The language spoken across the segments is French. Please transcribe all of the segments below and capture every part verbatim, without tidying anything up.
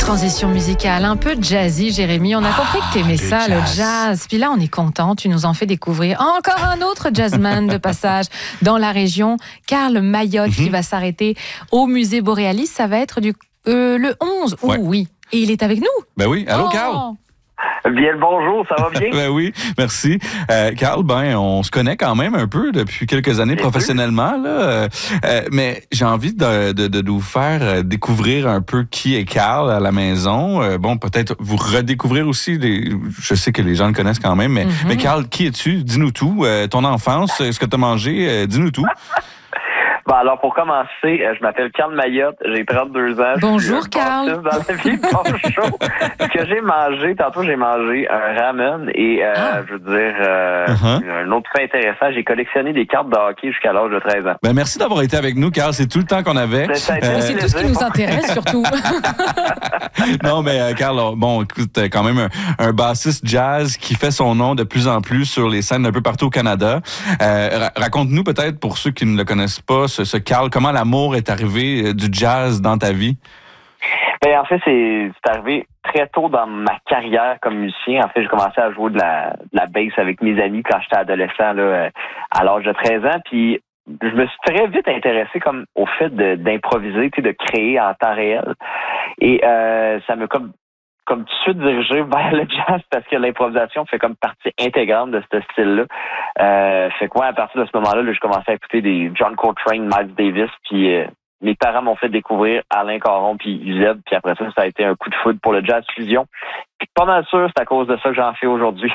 Transition musicale, un peu jazzy, Jérémy. On a compris que t'aimais ça, jazz. le jazz. Puis là, on est content. Tu nous en fais découvrir encore un autre jazzman de passage dans la région, Carl Mayotte, mm-hmm. qui va s'arrêter au musée Boréalis. Ça va être du euh, le onze. Ouais. Oh, oui. Et il est avec nous. Ben oui. Allô, oh. Carl? Bien le bonjour, ça va bien? Ben oui, merci. Euh, Carl, ben, on se connaît quand même un peu depuis quelques années professionnellement, là. Euh, mais j'ai envie de, de, de nous faire découvrir un peu qui est Carl à la maison. Euh, bon, peut-être vous redécouvrir aussi. Les, je sais que les gens le connaissent quand même, mais, mm-hmm. mais Carl, qui es-tu? Dis-nous tout. Euh, ton enfance, ce que tu as mangé, euh, dis-nous tout. Bon, alors, pour commencer, je m'appelle Carl Mayotte, j'ai trente-deux ans. Bonjour, Carl. Dans la vie, bonjour. Ce que j'ai mangé, tantôt, j'ai mangé un ramen et, euh, ah. je veux dire, euh, uh-huh. un autre fait intéressant, j'ai collectionné des cartes de hockey jusqu'à l'âge de treize ans. Ben, merci d'avoir été avec nous, Carl. C'est tout le temps qu'on avait. C'est, ça euh... c'est tout ce qui nous intéresse, surtout. Non, mais, euh, Carl, bon, écoute, quand même un, un bassiste jazz qui fait son nom de plus en plus sur les scènes un peu partout au Canada. Euh, raconte-nous peut-être, pour ceux qui ne le connaissent pas, ce, ce Carl, comment l'amour est arrivé euh, du jazz dans ta vie? Ben, en fait, c'est, c'est arrivé très tôt dans ma carrière comme musicien. En fait, j'ai commencé à jouer de la, de la bass avec mes amis quand j'étais adolescent, là, à l'âge de treize ans. Puis, je me suis très vite intéressé comme au fait de, d'improviser, tu sais, de créer en temps réel. Et euh, ça m'a comme comme tout de suite dirigé vers le jazz parce que l'improvisation fait comme partie intégrante de ce style-là. Euh, fait quoi, à partir de ce moment-là, là, j'ai commencé à écouter des John Coltrane, Miles Davis, puis euh, mes parents m'ont fait découvrir Alain Caron puis Zeb, puis après ça, ça a été un coup de foudre pour le jazz fusion. Puis pas mal sûr, c'est à cause de ça que j'en fais aujourd'hui.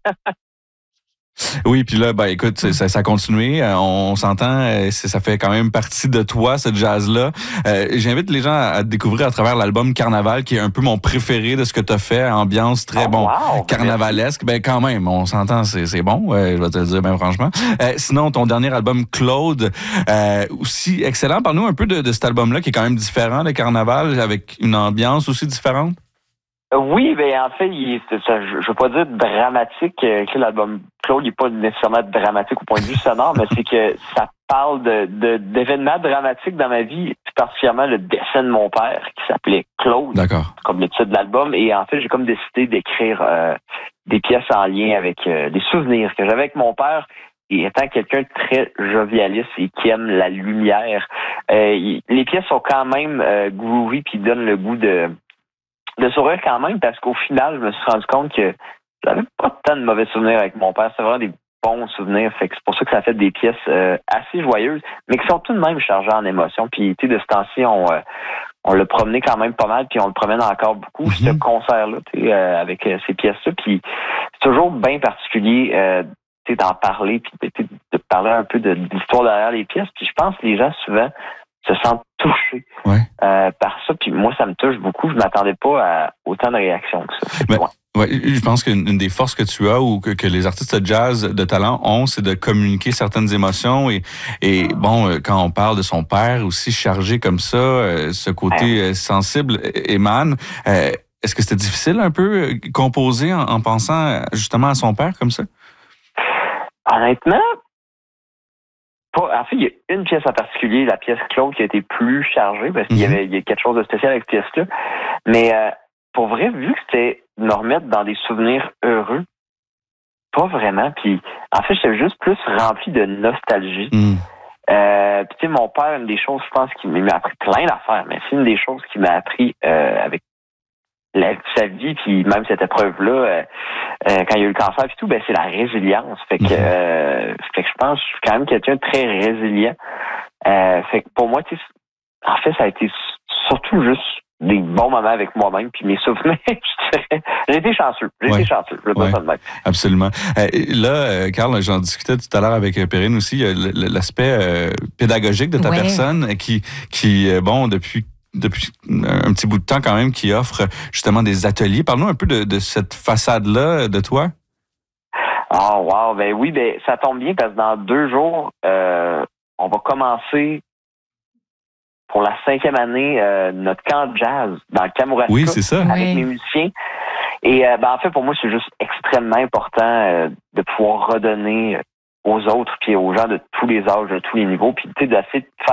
Oui, puis là, ben écoute, ça, ça a continué. On s'entend, ça fait quand même partie de toi, ce jazz-là. Euh, j'invite les gens à te découvrir à travers l'album Carnaval, qui est un peu mon préféré de ce que tu as fait. Ambiance très, oh, bon, wow, carnavalesque. Ben quand même, on s'entend, c'est, c'est bon, euh, je vais te le dire, ben franchement. Euh, sinon, ton dernier album, Claude, euh, aussi excellent. Parle-nous un peu de, de cet album-là, qui est quand même différent de Carnaval, avec une ambiance aussi différente. Oui, ben en fait, il, ça, je ne veux pas dire dramatique. Euh, que l'album Claude n'est pas nécessairement dramatique au point de vue sonore, mais c'est que ça parle de, de d'événements dramatiques dans ma vie, particulièrement le décès de mon père qui s'appelait Claude, D'accord. Comme le titre de l'album. Et en fait, j'ai comme décidé d'écrire euh, des pièces en lien avec euh, des souvenirs que j'avais avec mon père. Et étant quelqu'un de très jovialiste et qui aime la lumière, euh, il, les pièces sont quand même euh, groovy puis donnent le goût de de sourire quand même, parce qu'au final, je me suis rendu compte que j'avais pas tant de mauvais souvenirs avec mon père. C'est vraiment des bons souvenirs. Fait que c'est pour ça que ça fait des pièces euh, assez joyeuses, mais qui sont tout de même chargées en émotions. Puis, tu sais, de ce temps-ci, on, euh, on l'a promené quand même pas mal, puis on le promène encore beaucoup, mm-hmm. ce concert-là, tu sais, euh, avec euh, ces pièces-là. Puis, c'est toujours bien particulier, euh, tu sais, d'en parler, puis de, de parler un peu de, de l'histoire derrière les pièces. Puis, je pense que les gens, souvent, se sentent touchés ouais. euh, par ça. Puis moi, ça me touche beaucoup. Je m'attendais pas à autant de réactions que ça. Mais, ouais, je pense qu'une des forces que tu as ou que, que les artistes de jazz de talent ont, c'est de communiquer certaines émotions. Et, et bon, quand on parle de son père aussi chargé comme ça, ce côté ouais. sensible émane. Euh, est-ce que c'était difficile un peu composer en, en pensant justement à son père comme ça? Honnêtement, Pas, en fait, il y a une pièce en particulier, la pièce Claude, qui a été plus chargée, parce qu'il y avait il y a quelque chose de spécial avec cette pièce-là. Mais euh, pour vrai, vu que c'était de me remettre dans des souvenirs heureux, pas vraiment. Puis, en fait, j'étais juste plus rempli de nostalgie. Mm. Euh, puis, tu sais, mon père, une des choses, je pense, qu'il m'a appris plein d'affaires, mais c'est une des choses qu'il m'a appris euh, avec la, sa vie, puis même cette épreuve-là, euh, euh, quand il y a eu le cancer et tout, ben c'est la résilience. Fait que, euh, fait que je pense que je suis quand même quelqu'un de très résilient. Euh, fait que pour moi, tu sais, en fait, ça a été surtout juste des bons moments avec moi-même, puis mes souvenirs, je dirais. J'ai été chanceux. J'ai ouais. été chanceux. Je veux pas ouais. ça de même. Absolument. Euh, là, Carl, j'en discutais tout à l'heure avec Perrine aussi, il y a l'aspect euh, pédagogique de ta ouais. personne qui, qui bon, depuis depuis un petit bout de temps quand même, qui offre justement des ateliers. Parle-nous un peu de, de cette façade-là de toi. Oh, wow! Ben oui, ben ça tombe bien parce que dans deux jours, euh, on va commencer pour la cinquième année euh, notre camp de jazz dans le Kamouraska. Oui, c'est ça. Avec oui. mes musiciens. Et euh, ben en fait, pour moi, c'est juste extrêmement important euh, de pouvoir redonner aux autres puis aux gens de tous les âges, de tous les niveaux, puis tu sais, d'essayer de faire